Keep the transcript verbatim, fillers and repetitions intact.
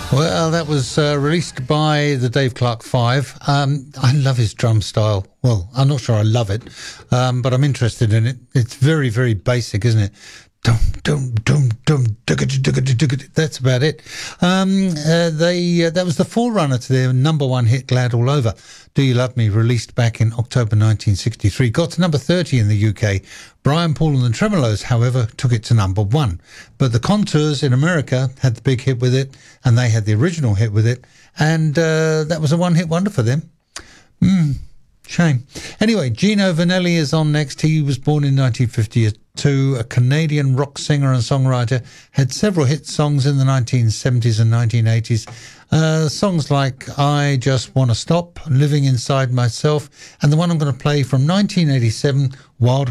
Well, that was uh, released by the Dave Clark Five. Um, I love his drum style. Well, I'm not sure I love it, um, but I'm interested in it. It's very, very basic, isn't it? Dum dum dum dum. That's about it. Um, uh, they uh, that was the forerunner to their number one hit, "Glad All Over." "Do You Love Me," released back in October nineteen sixty-three, got to number thirty in the U K. Brian Paul and the Tremolos, however, took it to number one. But the Contours in America had the big hit with it, and they had the original hit with it, and uh, that was a one-hit wonder for them. Hmm. Shame. Anyway, Gino Vanelli is on next. He was born in nineteen fifty-two, a Canadian rock singer and songwriter, had several hit songs in the nineteen seventies and nineteen eighties. Uh, songs like "I Just Wanna Stop," "Living Inside Myself," and the one I'm going to play from nineteen eighty-seven, "Wild